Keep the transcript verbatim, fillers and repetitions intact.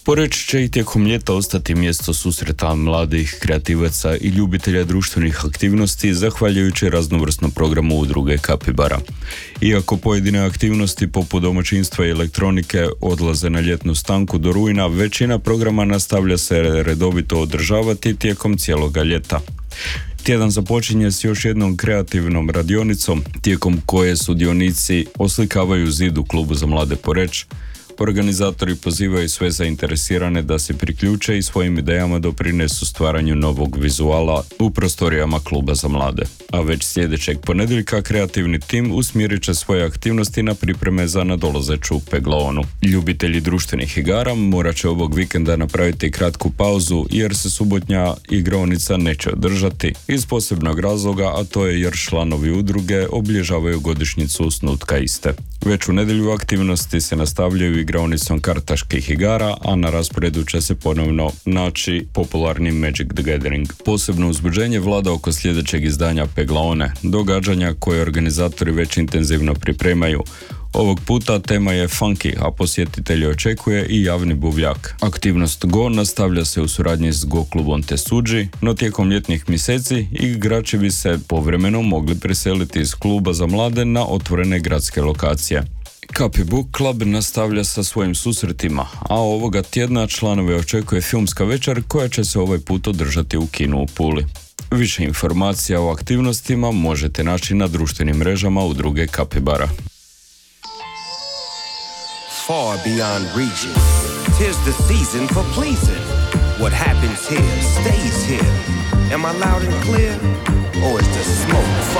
Poreč će i tijekom ljeta ostati mjesto susreta mladih kreativaca i ljubitelja društvenih aktivnosti zahvaljujući raznovrsnom programu udruge Kapibara. Iako pojedine aktivnosti poput domaćinstva i elektronike odlaze na ljetnu stanku do rujna, većina programa nastavlja se redovito održavati tijekom cijeloga ljeta. Tjedan započinje s još jednom kreativnom radionicom, tijekom koje sudionici oslikavaju zid u klubu za mlade Poreč. Organizatori pozivaju sve zainteresirane da se priključe i svojim idejama doprinesu stvaranju novog vizuala u prostorijama kluba za mlade. A već sljedećeg ponedjeljka kreativni tim usmjerit će svoje aktivnosti na pripreme za nadolazeću Peglaonu. Ljubitelji društvenih igara morat će ovog vikenda napraviti kratku pauzu jer se subotnja igraonica neće održati iz posebnog razloga, a to je jer članovi udruge obilježavaju godišnjicu osnutka iste. Već u nedjelju aktivnosti se nastavljaju igraonicom kartaških igara, a na rasporedu će se ponovno naći popularni Magic the Gathering. Posebno uzbuđenje vlada oko sljedećeg izdanja Peglaone, događanja koje organizatori već intenzivno pripremaju. Ovog puta tema je funky, a posjetitelji očekuje i javni buvljak. Aktivnost Go nastavlja se u suradnji s Go klubom Tesuđi, no tijekom ljetnih mjeseci igrači bi se povremeno mogli preseliti iz kluba za mlade na otvorene gradske lokacije. Kapi Book Club nastavlja sa svojim susretima, a ovoga tjedna članove očekuje filmska večer koja će se ovaj put održati u kinu u Puli. Više informacija o aktivnostima možete naći na društvenim mrežama udruge Kapibara. Far beyond reaching, 'tis the season for pleasing. What happens here stays here. Am I loud and clear, or is the smoke